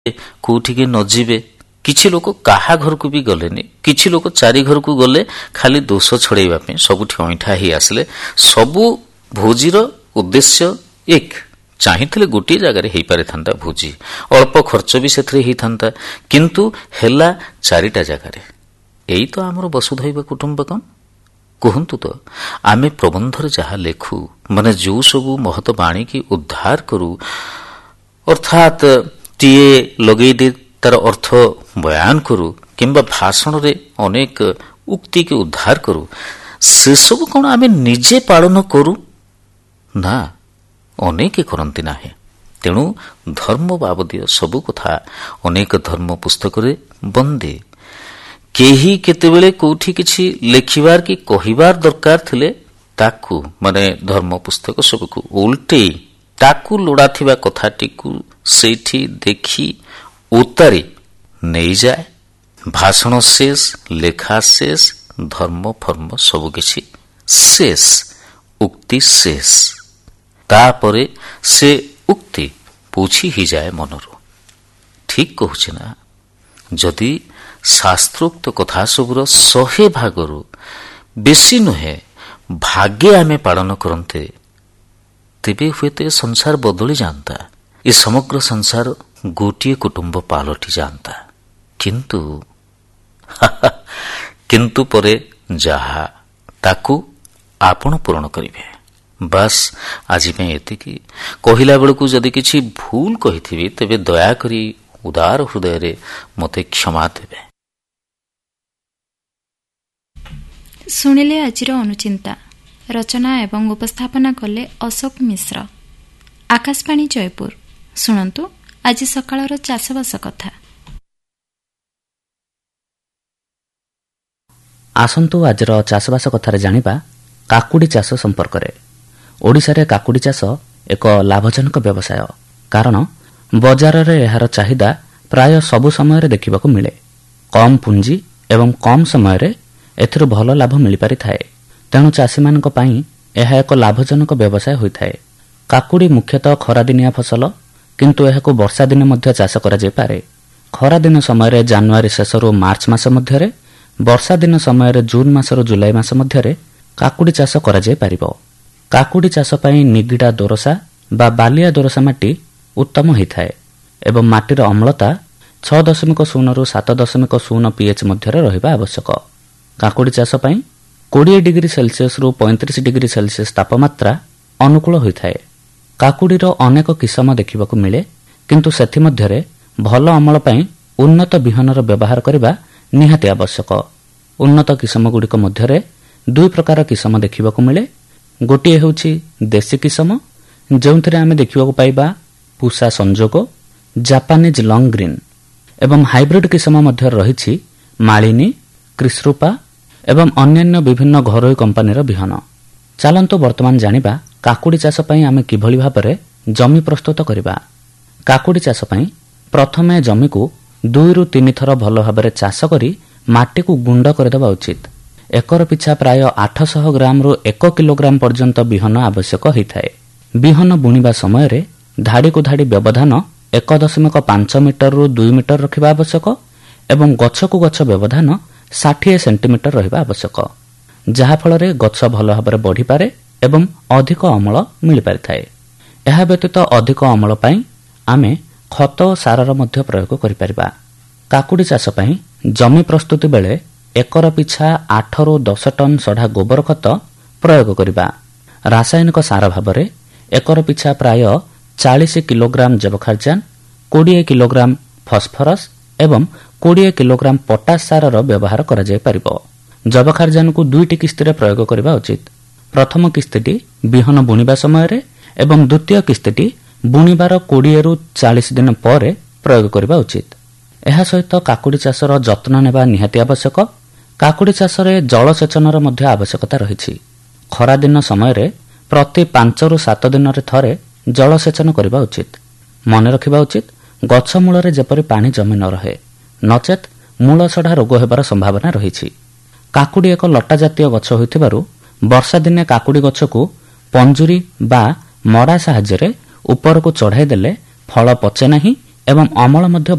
କୋଉଠିକି ନ ଯିବେ। କିଛି ଲୋକ କାହା ଘରକୁ ବି ଗଲେନି, କିଛି ଲୋକ ଚାରି ଘରକୁ ଗଲେ ଖାଲି ଦୋଷ ଛଡେଇବା ପାଇଁ, ସବୁଠି ଅଇଁଠା ହେଇ ଆସିଲେ। ସବୁ ଭୋଜିର ଉଦ୍ଦେଶ୍ୟ ଏକ, ଚାହିଁଥିଲେ ଗୋଟିଏ ଜାଗାରେ ହେଇପାରିଥାନ୍ତା ଭୋଜି, ଅଳ୍ପ ଖର୍ଚ୍ଚ ବି ସେଥିରେ ହେଇଥାନ୍ତା, କିନ୍ତୁ ହେଲା ଚାରିଟା ଜାଗାରେ। ଏଇ ତ ଆମର ବସୁଧୈବ କୁଟୁମ୍ବକମ। କୁହନ୍ତୁ ତ, ଆମେ ପ୍ରବନ୍ଧରେ ଯାହା ଲେଖୁ, ମାନେ ଯୋଉ ସବୁ ମହତ ବାଣୀକି ଉଦ୍ଧାର କରୁ, ଅର୍ଥାତ୍ ଟିଏ ଲଗେଇ ଦେଇ ତାର ଅର୍ଥ ବୟାନ କରୁ, କିମ୍ବା ଭାଷଣରେ ଅନେକ ଉକ୍ତିକି ଉଦ୍ଧାର କରୁ, ସେସବୁ କଣ ଆମେ ନିଜେ ପାଳନ କରୁ? ନା, ଅନେକ କରନ୍ତି ନାହିଁ। ତେଣୁ ଧର୍ମ ବାବଦୀୟ ସବୁ କଥା ଅନେକ ଧର୍ମ ପୁସ୍ତକରେ ବନ୍ଦେ। କେହି କେତେବେଳେ କୋଉଠି କିଛି ଲେଖିବାର କି କହିବାର ଦରକାର ଥିଲେ ତାକୁ, ମାନେ ଧର୍ମ ପୁସ୍ତକ ସବୁକୁ ଓଲଟେଇ ତାକୁ ଲୋଡ଼ାଥିବା କଥାଟିକୁ ସେଇଠି ଦେଖି ଉତାରି ନେଇଯାଏ। ଭାଷଣ ଶେଷ, ଲେଖା ଶେଷ, ଧର୍ମ ଫର୍ମ ସବୁକିଛି ଶେଷ, ଉକ୍ତି ଶେଷ। ତାପରେ ସେ ଉକ୍ତି ପୋଛି ହେଇଯାଏ ମନରୁ। ଠିକ କହୁଛି ନା? ଯଦି ଶାସ୍ତ୍ରୋକ୍ତ କଥା ସବୁର 100% ବେଶୀ ନୁହେଁ ଭାଗେ ଆମେ ପାଳନ କରନ୍ତେ, ତେବେ ହୁଏତ ଏ ସଂସାର ବଦଳି ଯାଆନ୍ତା, ଏ ସମଗ୍ର ସଂସାର ଗୋଟିଏ କୁଟୁମ୍ବ ପାଲଟି ଯାଆନ୍ତା। କିନ୍ତୁ ପରେ ଯାହା, ତାକୁ ଆପଣ ପୂରଣ କରିବେ। ବାସ୍, ଆଜି ପାଇଁ ଏତିକି। କହିଲା ବେଳକୁ ଯଦି କିଛି ଭୁଲ କହିଥିବି, ତେବେ ଦୟାକରି ଉଦାର ହୃଦୟରେ ମୋତେ କ୍ଷମା ଦେବେ। ଶୁଣିଲେ ଆଜିର ଅନୁଚିନ୍ତା। ରଚନା ଏବଂ ଉପସ୍ଥାପନା କଲେ ଅଶୋକ ମିଶ୍ର। ଆକାଶବାଣୀ ଜୟପୁର। ଶୁଣନ୍ତୁ ଆଜି ସକାଳର ଚାଷବାସ କଥା। ଆସନ୍ତୁ ଆଜିର ଚାଷବାସ କଥାରେ ଜାଣିବା କାକୁଡ଼ି ଚାଷ ସମ୍ପର୍କରେ। ଓଡ଼ିଶାରେ କାକୁଡ଼ି ଚାଷ ଏକ ଲାଭଜନକ ବ୍ୟବସାୟ, କାରଣ ବଜାରରେ ଏହାର ଚାହିଦା ପ୍ରାୟ ସବୁ ସମୟରେ ଦେଖିବାକୁ ମିଳେ। କମ୍ ପୁଞ୍ଜି ଏବଂ କମ୍ ସମୟରେ ଏଥିରୁ ଭଲ ଲାଭ ମିଳିପାରିଥାଏ। ତେଣୁ ଚାଷୀମାନଙ୍କ ପାଇଁ ଏହା ଏକ ଲାଭଜନକ ବ୍ୟବସାୟ ହୋଇଥାଏ। କାକୁଡ଼ି ମୁଖ୍ୟତଃ ଖରାଦିନିଆ ଫସଲ, କିନ୍ତୁ ଏହାକୁ ବର୍ଷା ଦିନେ ମଧ୍ୟ ଚାଷ କରାଯାଇପାରେ। ଖରାଦିନ ସମୟରେ ଜାନୁଆରୀ ଶେଷରୁ ମାର୍ଚ୍ଚ ମାସ ମଧ୍ୟରେ, ବର୍ଷା ଦିନ ସମୟରେ ଜୁନ୍ ମାସରୁ ଜୁଲାଇ ମାସ ମଧ୍ୟରେ କାକୁଡ଼ି ଚାଷ କରାଯାଇପାରିବ। କାକୁଡ଼ି ଚାଷ ପାଇଁ ନିଗିଡ଼ା ଦୋରସା ବା ବାଲିଆ ଦୋରସା ମାଟି ଉତ୍ତମ ହୋଇଥାଏ ଏବଂ ମାଟିର ଅମ୍ଳତା 6.0ରୁ 7.0 pH ମଧ୍ୟରେ ରହିବା ଆବଶ୍ୟକ। କାକୁଡ଼ି ଚାଷ ପାଇଁ 20 ଡିଗ୍ରୀ ସେଲସିୟସରୁ 35 ଡିଗ୍ରୀ ସେଲସିୟସ ତାପମାତ୍ରା ଅନୁକୂଳ ହୋଇଥାଏ। କାକୁଡ଼ିର ଅନେକ କିସମ ଦେଖିବାକୁ ମିଳେ, କିନ୍ତୁ ସେଥିମଧ୍ୟରେ ଭଲ ଅମଳ ପାଇଁ ଉନ୍ନତ ବିହନର ବ୍ୟବହାର କରିବା ନିହାତି ଆବଶ୍ୟକ। ଉନ୍ନତ କିସମଗୁଡ଼ିକ ମଧ୍ୟରେ 2 ପ୍ରକାର କିସମ ଦେଖିବାକୁ ମିଳେ। ଗୋଟିଏ ହେଉଛି ଦେଶୀ କିସମ, ଯେଉଁଥିରେ ଆମେ ଦେଖିବାକୁ ପାଇବା ପୁଷା ସଂଯୋଗ, ଜାପାନିଜ ଲଙ୍ଗ ଗ୍ରୀନ୍, ଏବଂ ହାଇବ୍ରିଡ୍ କିସମ ମଧ୍ୟରେ ରହିଛି ମାଳିନୀ, କ୍ରିସ୍ରୁପା ଏବଂ ଅନ୍ୟାନ୍ୟ ବିଭିନ୍ନ ଘରୋଇ କମ୍ପାନୀର ବିହନ। ଚାଲନ୍ତୁ ବର୍ତ୍ତମାନ ଜାଣିବା କାକୁଡ଼ି ଚାଷ ପାଇଁ ଆମେ କିଭଳି ଭାବରେ ଜମି ପ୍ରସ୍ତୁତ କରିବା। କାକୁଡ଼ି ଚାଷ ପାଇଁ ପ୍ରଥମେ ଜମିକୁ 2ରୁ 3 ଥର ଭଲ ଭାବରେ ଚାଷ କରି ମାଟିକୁ ଗୁଣ୍ଡ କରିଦେବା ଉଚିତ। ଏକର ପିଛା ପ୍ରାୟ 800 ଗ୍ରାମରୁ 1 କିଲୋଗ୍ରାମ ପର୍ଯ୍ୟନ୍ତ ବିହନ ଆବଶ୍ୟକ ହୋଇଥାଏ। ବିହନ ବୁଣିବା ସମୟରେ ଧାଡ଼ିକୁ ଧାଡ଼ି ବ୍ୟବଧାନ 1.5 ମିଟରରୁ 2 ମିଟର ରଖିବା ଆବଶ୍ୟକ ଏବଂ ଗଛକୁ ଗଛ ବ୍ୟବଧାନ 60 ସେଣ୍ଟିମିଟର ରହିବା ଆବଶ୍ୟକ, ଯାହାଫଳରେ ଗଛ ଭଲ ଭାବରେ ବଢ଼ିପାରେ ଏବଂ ଅଧିକ ଅମଳ ମିଳିପାରିଥାଏ। ଏହା ବ୍ୟତୀତ ଅଧିକ ଅମଳ ପାଇଁ ଆମେ ଖତ ଓ ସାରର ମଧ୍ୟ ପ୍ରୟୋଗ କରିପାରିବା। କାକୁଡ଼ି ଚାଷ ପାଇଁ ଜମି ପ୍ରସ୍ତୁତି ବେଳେ ଏକର ପିଛା 8ରୁ 10 ଟନ୍ ସଢ଼ା ଗୋବର ଖତ ପ୍ରୟୋଗ କରିବା। ରାସାୟନିକ ସାର ଭାବରେ ଏକର ପିଛା ପ୍ରାୟ 40 କିଲୋଗ୍ରାମ ଜବଖାର୍ଜାନ, 20 କିଲୋଗ୍ରାମ ଫସ୍ଫରସ୍ ଏବଂ 20 କିଲୋଗ୍ରାମ ପଟାସ ସାରର ବ୍ୟବହାର କରାଯାଇପାରିବ। ଜବଖାର୍ଜାନକୁ 2ଟି କିସ୍ତିରେ ପ୍ରୟୋଗ କରିବା ଉଚିତ। ପ୍ରଥମ କିସ୍ତିଟି ବିହନ ବୁଣିବା ସମୟରେ ଏବଂ ଦ୍ୱିତୀୟ କିସ୍ତିଟି ବୁଣିବାର 20ରୁ 40 ଦିନ ପରେ ପ୍ରୟୋଗ କରିବା ଉଚିତ। ଏହା ସହିତ କାକୁଡ଼ି ଚାଷର ଯତ୍ନ ନେବା ନିହାତି ଆବଶ୍ୟକ। କାକୁଡ଼ି ଚାଷରେ ଜଳସେଚନର ମଧ୍ୟ ଆବଶ୍ୟକତା ରହିଛି। ଖରାଦିନ ସମୟରେ ପ୍ରତି 5ରୁ 7 ଦିନରେ ଥରେ ଜଳସେଚନ କରିବା ଉଚିତ। ମନେ ରଖିବା ଉଚିତ, ଗଛ ମୂଳରେ ଯେପରି ପାଣି ଜମି ନ ରହେ, ନଚେତ୍ ମୂଳସଢ଼ା ରୋଗ ହେବାର ସମ୍ଭାବନା ରହିଛି। କାକୁଡ଼ି ଏକ ଲଟା ଜାତୀୟ ଗଛ ହୋଇଥିବାରୁ ବର୍ଷା ଦିନେ କାକୁଡ଼ି ଗଛକୁ ପଞ୍ଜୁରୀ ବା ମଡ଼ା ସାହାଯ୍ୟରେ ଉପରକୁ ଚଢ଼ାଇ ଦେଲେ ଫଳ ପଚେ ନାହିଁ ଏବଂ ଅମଳ ମଧ୍ୟ